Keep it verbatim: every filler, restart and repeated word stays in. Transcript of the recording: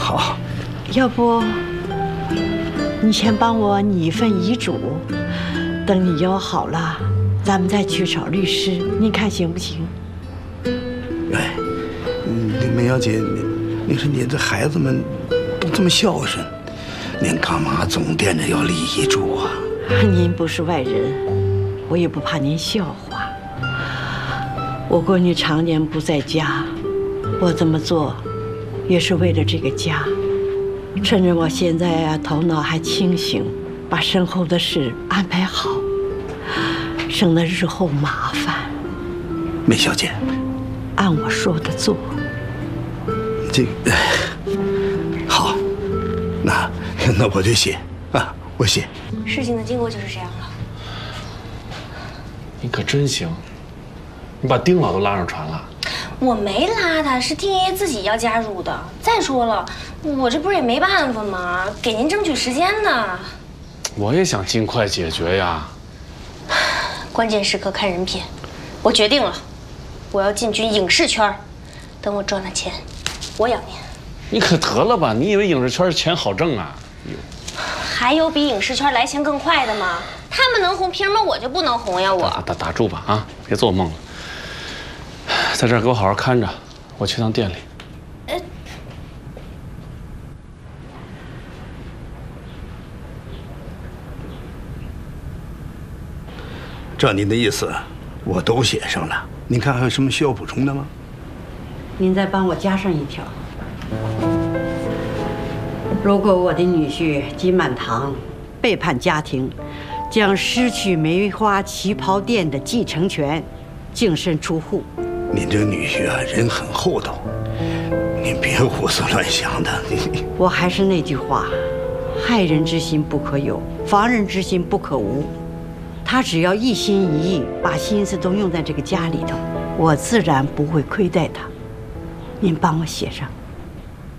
好， 要不你先帮我拟一份遗嘱，等你腰好了，咱们再去找律师，你看行不行？ 哎，嗯，梅小姐，你你说你这孩子们都这么孝顺，您干嘛总惦着要立遗嘱啊？ 您不是外人，我也不怕您笑话。我闺女常年不在家，我这么做也是为了这个家。趁着我现在呀、啊、头脑还清醒，把身后的事安排好，省得日后麻烦。 梅小姐， 按我说的做。 这个好，那那我就写啊，我写。 事情的经过就是这样了。 你可真行，你把丁老都拉上船了。 我没拉他，是丁爷爷自己要加入的。再说了，我这不是也没办法吗？给您争取时间呢。 我也想尽快解决呀。 关键时刻看人品。我决定了，我要进军影视圈。等我赚了钱，我养您。 你可得了吧！你以为影视圈钱好挣啊？ 还有比影视圈来钱更快的吗？他们能红，凭什么我就不能红呀？我打打打住吧啊！别做梦了，在这儿给我好好看着，我去趟店里。呃， 照您的意思，我都写上了。您看还有什么需要补充的吗？ 您再帮我加上一条。如果我的女婿金满堂背叛家庭，将失去梅花旗袍店的继承权，净身出户。 您这女婿啊，人很厚道，您别胡思乱想的。 我还是那句话，害人之心不可有，防人之心不可无。他只要一心一意，把心思都用在这个家里头，我自然不会亏待他。您帮我写上。